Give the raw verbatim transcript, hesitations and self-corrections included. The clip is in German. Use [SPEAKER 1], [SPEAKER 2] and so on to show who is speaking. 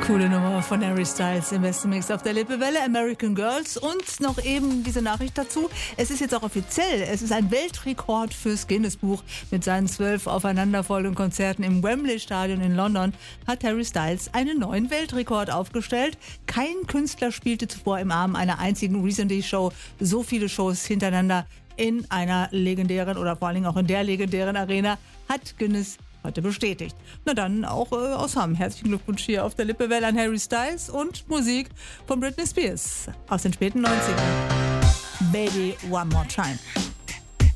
[SPEAKER 1] Coole Nummer von Harry Styles im besten Mix auf der Lippewelle, American Girls. Und noch eben diese Nachricht dazu. Es ist jetzt auch offiziell, es ist ein Weltrekord fürs Guinness-Buch. Mit seinen zwölf aufeinanderfolgenden Konzerten im Wembley-Stadion in London hat Harry Styles einen neuen Weltrekord aufgestellt. Kein Künstler spielte zuvor im Rahmen einer einzigen Recently-Show so viele Shows hintereinander in einer legendären oder vor allen Dingen auch in der legendären Arena, hat Guinness heute bestätigt. Na dann auch äh, aus Hamm. Herzlichen Glückwunsch hier auf der Lippewelle an Harry Styles und Musik von Britney Spears aus den späten neunzigern. Baby, one more time.